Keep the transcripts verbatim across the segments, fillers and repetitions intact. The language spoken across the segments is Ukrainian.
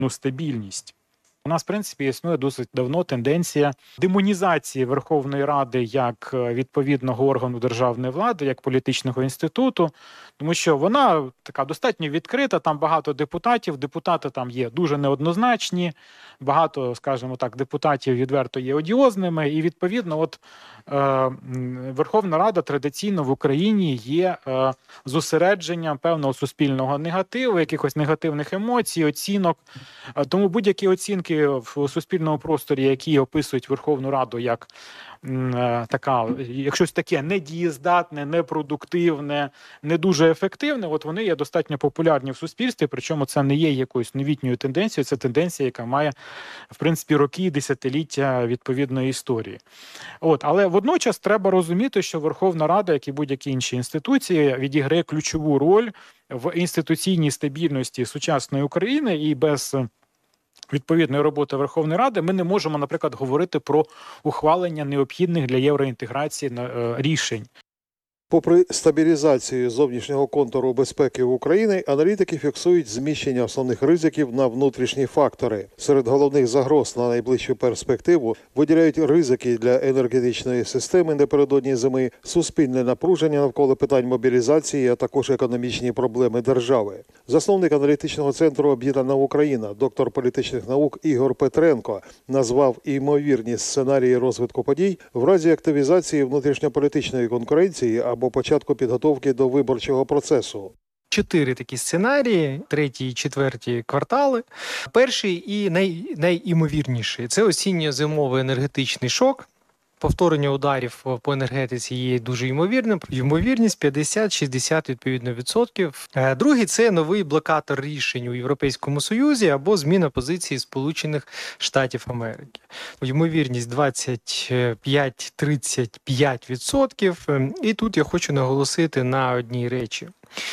стабільність. У нас, в принципі, існує досить давно тенденція демонізації Верховної Ради як відповідного органу державної влади, як політичного інституту, тому що вона така достатньо відкрита, там багато депутатів, депутати там є дуже неоднозначні, багато, скажімо так, депутатів відверто є одіозними, і відповідно от е, Верховна Рада традиційно в Україні є е, зосередженням певного суспільного негативу, якихось негативних емоцій, оцінок. Е, тому будь-які оцінки в суспільному просторі, які описують Верховну Раду як е, така, як щось таке недієздатне, непродуктивне, не дуже ефективне, от вони є достатньо популярні в суспільстві, причому це не є якоюсь новітньою тенденцією, це тенденція, яка має, в принципі, роки, десятиліття відповідної історії. От, але водночас треба розуміти, що Верховна Рада, як і будь-які інші інституції, відіграє ключову роль в інституційній стабільності сучасної України, і без відповідної роботи Верховної Ради ми не можемо, наприклад, говорити про ухвалення необхідних для євроінтеграції рішень. Попри стабілізацію зовнішнього контуру безпеки України, аналітики фіксують зміщення основних ризиків на внутрішні фактори. Серед головних загроз на найближчу перспективу виділяють ризики для енергетичної системи напередодні зими, суспільне напруження навколо питань мобілізації, а також економічні проблеми держави. Засновник аналітичного центру «Об'єднана Україна», доктор політичних наук Ігор Петренко назвав ймовірні сценарії розвитку подій в разі активізації внутрішньополітичної конкуренції або або початку підготовки до виборчого процесу. Чотири такі сценарії, третій і четвертій квартали. Перший і най, найімовірніший – це осінньо-зимовий енергетичний шок. Повторення ударів по енергетиці є дуже ймовірним. Ймовірність п'ятдесят-шістдесят відповідно відсотків. Другий – це новий блокатор рішень у Європейському Союзі або зміна позиції Сполучених Штатів Америки. Ймовірність двадцять п'ять - тридцять п'ять відсотків. І тут я хочу наголосити на одній речі.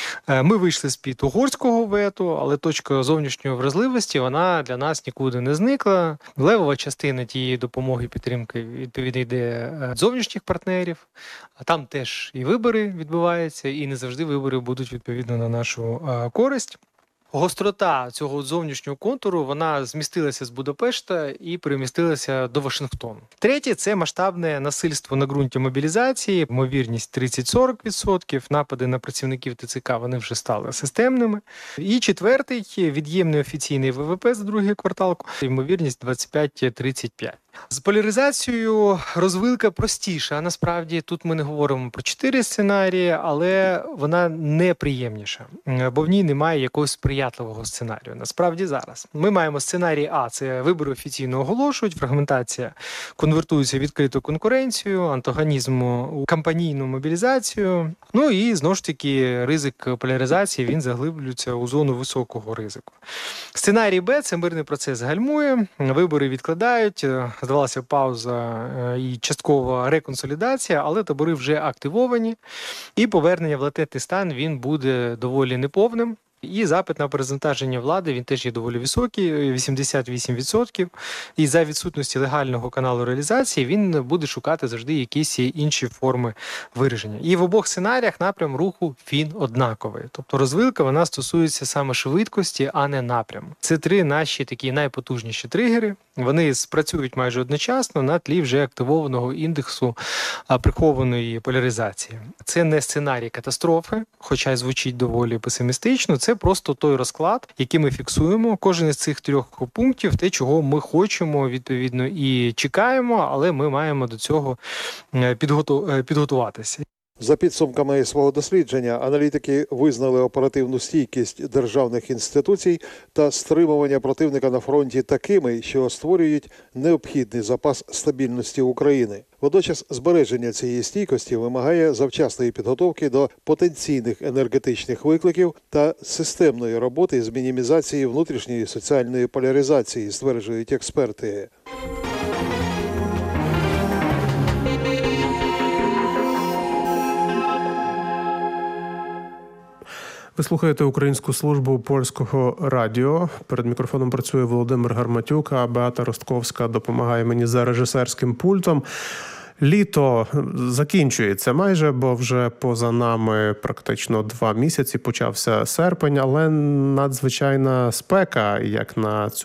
Ми вийшли з-під угорського вето, але точка зовнішньої вразливості, вона для нас нікуди не зникла. Левова частина тієї допомоги і підтримки відповідно йде від зовнішніх партнерів, а там теж і вибори відбуваються, і не завжди вибори будуть відповідно на нашу користь. Гострота цього зовнішнього контуру, вона змістилася з Будапешта і перемістилася до Вашингтону. Третє – це масштабне насильство на ґрунті мобілізації, ймовірність тридцять-сорок відсотків, напади на працівників ТЦК, вони вже стали системними. І четвертий – від'ємний офіційний ВВП за другий квартал, ймовірність двадцять п'ять - тридцять п'ять. З поляризацією розвилка простіша. Насправді тут ми не говоримо про чотири сценарії, але вона неприємніша, бо в ній немає якогось сприятливого сценарію. Насправді зараз. Ми маємо сценарій А – це вибори офіційно оголошують, фрагментація конвертується в відкриту конкуренцію, антагонізму у кампанійну мобілізацію. Ну і, знову ж таки, ризик поляризації, він заглиблюється у зону високого ризику. Сценарій Б – це мирний процес гальмує, вибори відкладають, здавалася пауза і часткова реконсолідація, але табори вже активовані, і повернення в латентний стан, він буде доволі неповним. І запит на перезавантаження влади, він теж є доволі високий, вісімдесят вісім відсотків. І за відсутності легального каналу реалізації він буде шукати завжди якісь інші форми вираження. І в обох сценаріях напрям руху він однаковий. Тобто розвилка, вона стосується саме швидкості, а не напряму. Це три наші такі найпотужніші тригери. Вони спрацюють майже одночасно на тлі вже активованого індексу прихованої поляризації. Це не сценарій катастрофи, хоча й звучить доволі песимістично. Це просто той розклад, який ми фіксуємо. Кожен із цих трьох пунктів, те, чого ми хочемо, відповідно, і чекаємо, але ми маємо до цього підготу... підготуватися. За підсумками свого дослідження, аналітики визнали оперативну стійкість державних інституцій та стримування противника на фронті такими, що створюють необхідний запас стабільності України. Водночас збереження цієї стійкості вимагає завчасної підготовки до потенційних енергетичних викликів та системної роботи з мінімізації внутрішньої соціальної поляризації, стверджують експерти. Ви слухаєте Українську службу Польського радіо. Перед мікрофоном працює Володимир Гарматюк, а Беата Ростковська допомагає мені за режисерським пультом. Літо закінчується майже, бо вже поза нами практично два місяці, почався серпень, але надзвичайна спека, як на цю